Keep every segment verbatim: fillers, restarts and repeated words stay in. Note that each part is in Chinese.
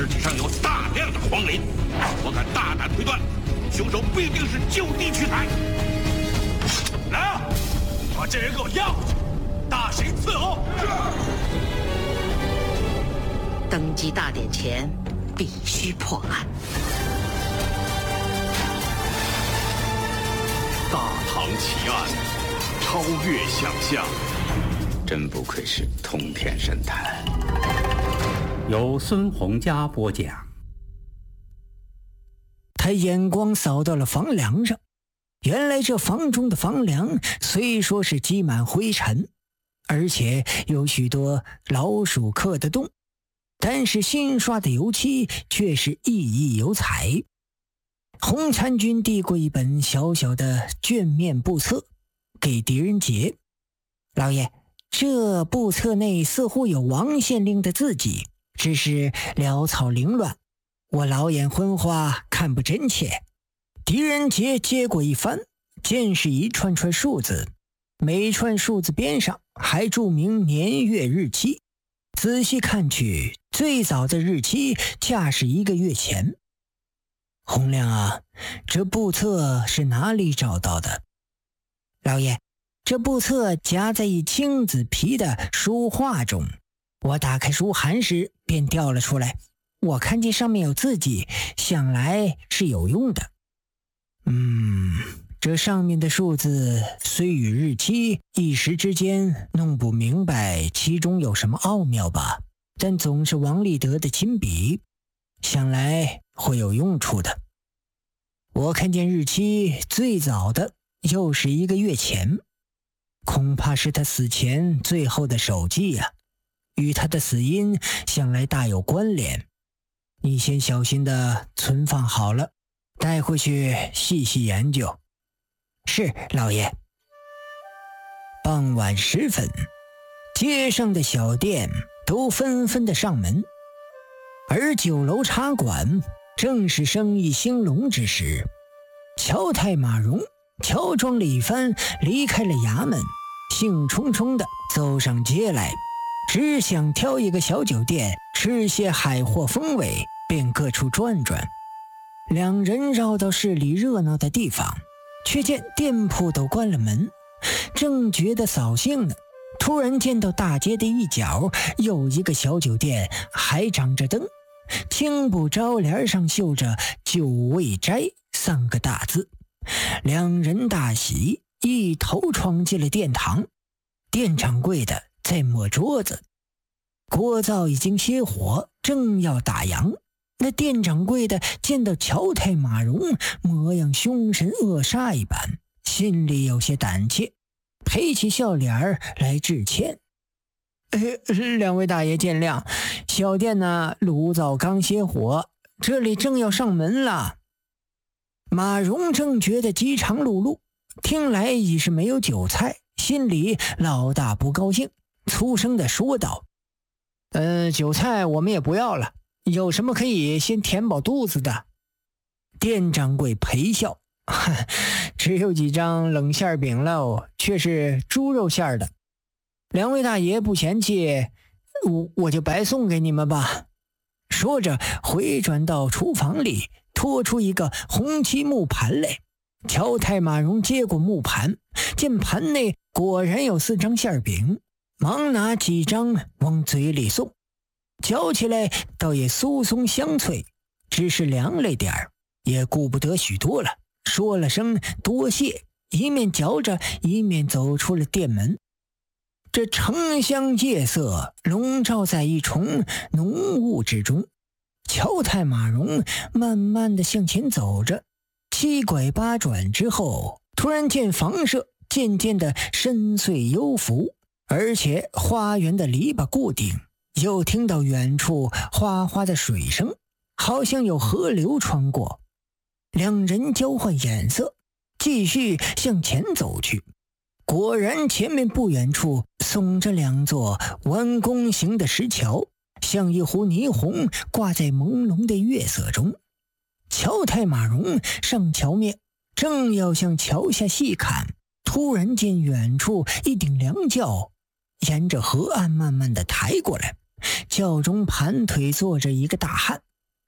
尸体上有大量的黄磷，我敢大胆推断，凶手必定是就地取材。来啊，把这人给我押回去，大刑伺候。 登基大典前，必须破案。 大唐奇案，超越想象。 真不愧是通天神探。 由孙洪佳播讲。 他眼光扫到了房梁上，原来这房中的房梁虽说是积满灰尘，而且有许多老鼠刻的洞，但是新刷的油漆却是熠熠有彩。洪参军递过一本小小的卷面簿册给狄仁杰，老爷，这簿册内似乎有王县令的字迹，只是潦草凌乱，我老眼昏花，看不真切。狄仁杰接过一翻，见是一串串数字，每串数字边上还注明年月日期。仔细看去，最早的日期恰是一个月前。洪亮啊，这簿册是哪里找到的？老爷，这簿册夹在一青紫皮的书画中，我打开书函时便掉了出来。我看见上面有字迹，想来是有用的。嗯，这上面的数字虽与日期一时之间弄不明白其中有什么奥妙吧，但总是王立德的亲笔，想来会有用处的。我看见日期最早的又是一个月前，恐怕是他死前最后的手记啊，与他的死因想来大有关联。你先小心的存放好了，带回去细细研究。是，老爷。傍晚时分，街上的小店都纷纷的上门，而酒楼茶馆正是生意兴隆之时。乔太马荣乔装了一番，离开了衙门，兴冲冲地走上街来，只想挑一个小酒店吃些海货风味，便各处转转。两人绕到市里热闹的地方，却见店铺都关了门，正觉得扫兴呢，突然见到大街的一角有一个小酒店还长着灯，青布招帘上绣着酒味斋三个大字。两人大喜，一头闯进了殿堂。店掌柜的在抹桌子，锅灶已经熄火，正要打烊。那店掌柜的见到乔太马荣模样凶神恶煞一般，心里有些胆怯，陪起笑脸来致歉。呃，两位大爷见谅，小店呢炉灶刚熄火，这里正要上门了。马荣正觉得饥肠辘辘，听来已是没有酒菜，心里老大不高兴，粗声地说道：呃，酒菜我们也不要了，有什么可以先填饱肚子的？店掌柜陪笑，只有几张冷馅饼喽，却是猪肉馅的。两位大爷不嫌弃，我我就白送给你们吧。说着回转到厨房里，拖出一个红漆木盘来。乔太马荣接过木盘，见盘内果然有四张馅饼，忙拿几张往嘴里送，嚼起来倒也酥松香脆，只是凉了点儿，也顾不得许多了，说了声多谢，一面嚼着一面走出了店门。这城乡夜色笼罩在一重浓雾之中，乔太马荣慢慢地向前走着，七拐八转之后，突然见房舍渐渐的深邃幽浮，而且花园的篱笆固定，又听到远处哗哗的水声，好像有河流穿过。两人交换眼色，继续向前走去。果然前面不远处耸着两座弯弓形的石桥，像一壶霓虹挂在朦胧的月色中。乔太马荣上桥面，正要向桥下细看，突然见远处一顶凉轿沿着河岸慢慢的抬过来，轿中盘腿坐着一个大汉，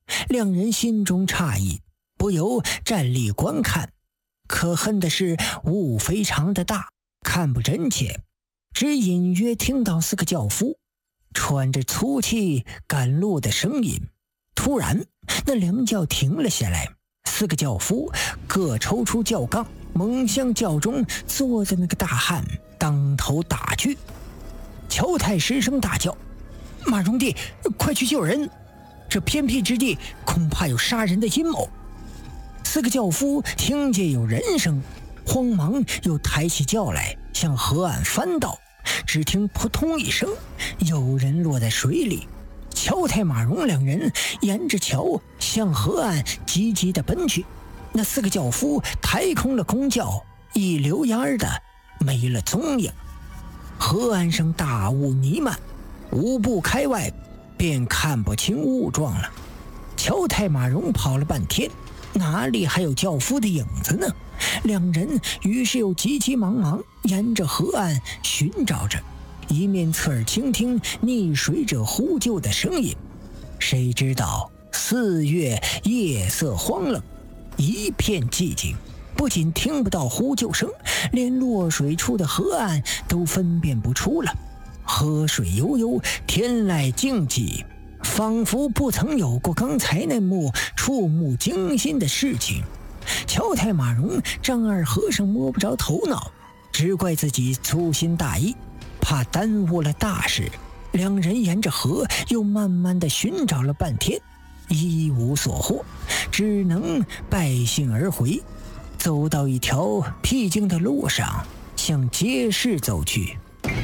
两人心中诧异，不由站立观看。可恨的是雾非常的大，看不真切，只隐约听到四个轿夫喘着粗气赶路的声音。突然那两轿停了下来，四个轿夫各抽出轿杠，猛向轿中坐的那个大汉当头打去。乔太失声大叫：马荣弟，快去救人，这偏僻之地恐怕有杀人的阴谋。四个轿夫听见有人声，慌忙又抬起轿来向河岸翻倒，只听扑通一声，有人落在水里。乔太马荣两人沿着桥向河岸急急地奔去。那四个轿夫抬空了公轿，一溜烟儿的没了踪影。河岸上大雾弥漫，五步开外便看不清雾状了。乔太马荣跑了半天，哪里还有轿夫的影子呢？两人于是又急急忙忙沿着河岸寻找着，一面侧耳倾听溺水者呼救的声音。谁知道四月夜色荒冷，一片寂静，不仅听不到呼救声，连落水处的河岸都分辨不出了。河水悠悠，天籁静寂，仿佛不曾有过刚才那幕触目惊心的事情。乔太马荣张二和尚摸不着头脑，只怪自己粗心大意，怕耽误了大事。两人沿着河又慢慢地寻找了半天，一无所获，只能败兴而回。走到一条僻静的路上，向街市走去。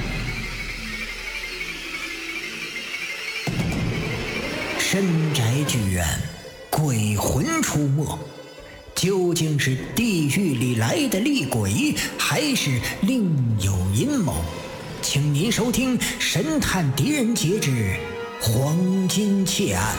深宅剧院，鬼魂出没，究竟是地狱里来的厉鬼，还是另有阴谋？请您收听《神探狄仁杰之黄金窃案》。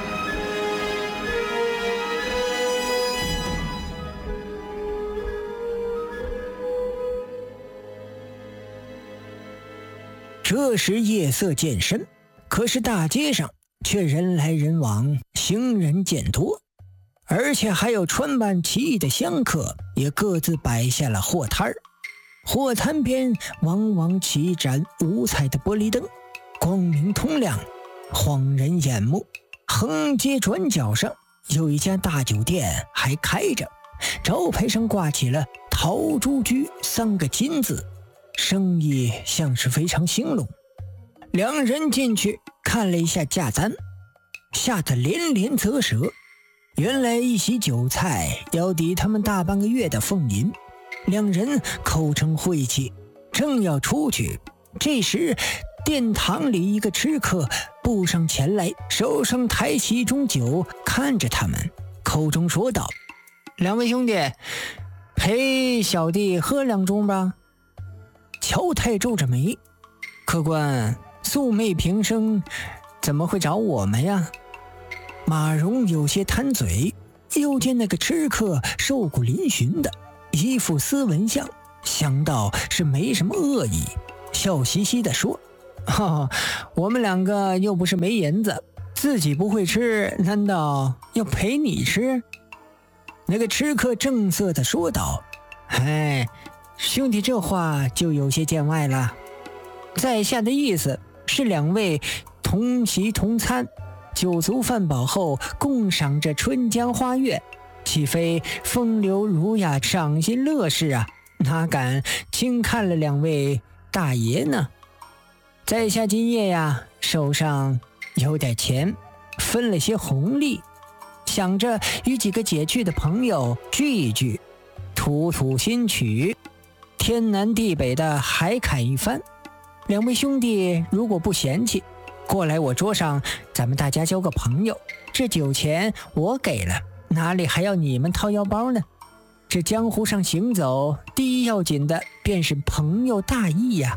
这时夜色渐深，可是大街上却人来人往，行人渐多，而且还有穿扮奇异的香客也各自摆下了货摊儿。货摊边往往起一盏五彩的玻璃灯，光明通亮，晃人眼目。横街转角上有一家大酒店还开着，招牌上挂起了陶朱居三个金字，生意像是非常兴隆。两人进去看了一下价单，吓得连连啧舌。原来一席酒菜要抵他们大半个月的俸银。两人口称晦气，正要出去，这时殿堂里一个吃客步上前来，手上抬起一盅酒，看着他们，口中说道：两位兄弟，陪小弟喝两盅吧。乔太皱着眉：客官素昧平生，怎么会找我们呀？马荣有些贪嘴，又见那个吃客瘦骨嶙峋的，一副斯文相，想到是没什么恶意，笑嘻嘻地说：哈哈，我们两个又不是没银子，自己不会吃，难道要陪你吃？那个吃客正色地说道：哎，兄弟这话就有些见外了，在下的意思是两位同席同餐，酒足饭饱后共赏这春江花月，岂非风流儒雅，赏心乐事啊？哪敢轻看了两位大爷呢？在下今夜呀，手上有点钱，分了些红利，想着与几个解去的朋友聚一聚，吐吐新曲，天南地北的海侃一番。两位兄弟如果不嫌弃，过来我桌上，咱们大家交个朋友，这酒钱我给了，哪里还要你们掏腰包呢？这江湖上行走，第一要紧的便是朋友大义呀。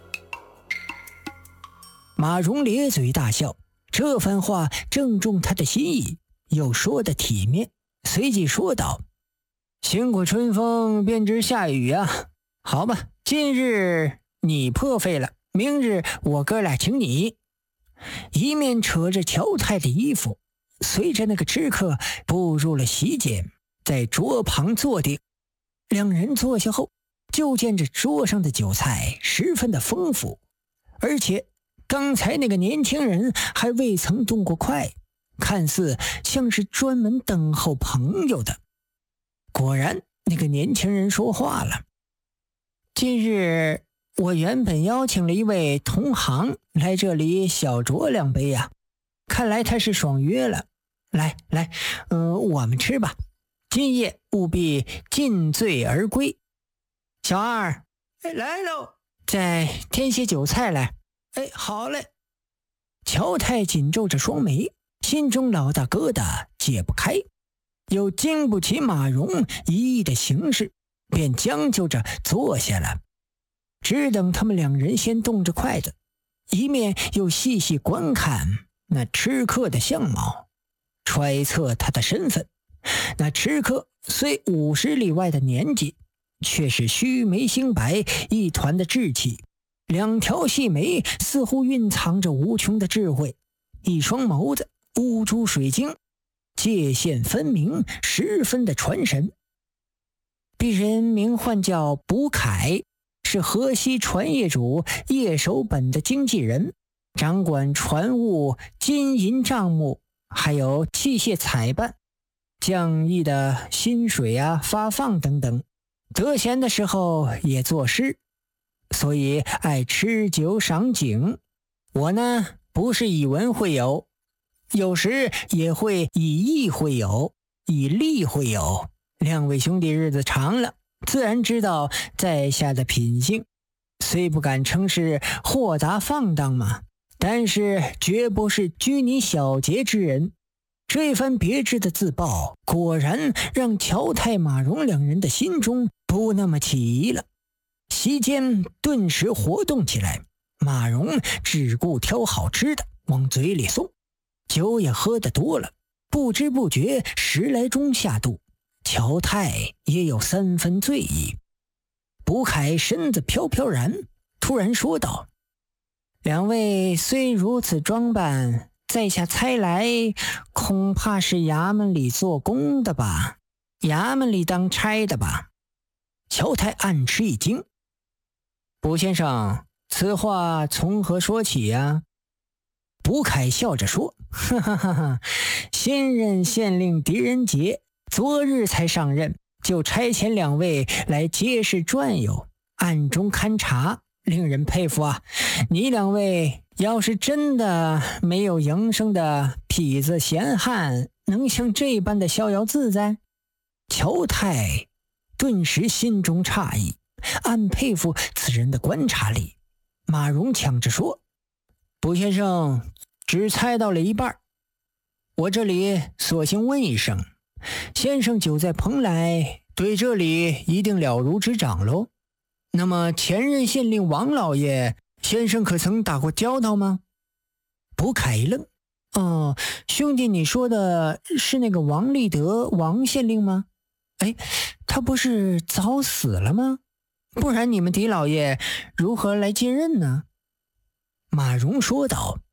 马荣咧嘴大笑，这番话正中他的心意，又说得体面，随即说道：行过春风便知下雨啊，好吧，今日你破费了，明日我哥俩请你。一面扯着乔太的衣服， 随着那个吃客步入了席间，在桌旁坐定。两人坐下后，就见这桌上的酒菜十分的丰富，而且刚才那个年轻人还未曾动过筷，看似像是专门等候朋友的。果然，那个年轻人说话了：今日我原本邀请了一位同行来这里小酌两杯呀、啊，看来他是爽约了。来来，嗯、呃，我们吃吧，今夜务必尽醉而归。小二，哎，来喽，再添些酒菜来。哎，好嘞。乔太紧皱着双眉，心中老大疙瘩解不开，又经不起马蓉一意的行事，便将就着坐下了。只等他们两人先动着筷子，一面又细细观看那吃客的相貌，揣测他的身份。那吃客虽五十里外的年纪，却是须眉星白，一团的稚气，两条细眉似乎蕴藏着无穷的智慧，一双眸子乌珠水晶，界限分明，十分的传神。鄙人名唤叫卜凯，是河西船业主叶守本的经纪人，掌管船务、金银账目，还有器械采办、匠役的薪水啊、发放等等。得闲的时候也作诗，所以爱吃酒赏景。我呢，不是以文会友，有时也会以义会友，以利会友。两位兄弟日子长了，自然知道在下的品性，虽不敢称是豁达放荡嘛，但是绝不是拘泥小节之人。这番别致的自曝，果然让乔太、马蓉两人的心中不那么起疑了。席间顿时活动起来，马蓉只顾挑好吃的往嘴里送，酒也喝得多了，不知不觉十来盅下肚，乔太也有三分醉意。卜凯身子飘飘然，突然说道：两位虽如此装扮，在下猜来恐怕是衙门里做工的吧，衙门里当差的吧。乔太暗吃一惊：卜先生，此话从何说起呀？卜凯笑着说：哈哈哈哈，新任县令狄仁杰昨日才上任，就差遣两位来街市转悠，暗中勘察，令人佩服啊。你两位要是真的没有营生的痞子闲汉，能像这般的逍遥自在？乔太顿时心中诧异，暗佩服此人的观察力。马蓉抢着说：卜先生只猜到了一半，我这里索性问一声，先生久在蓬莱，对这里一定了如指掌喽。那么前任县令王老爷，先生可曾打过交道吗？卜凯一愣：哦，兄弟，你说的是那个王立德王县令吗？哎，他不是早死了吗？不然你们狄老爷如何来接任呢？马蓉说道：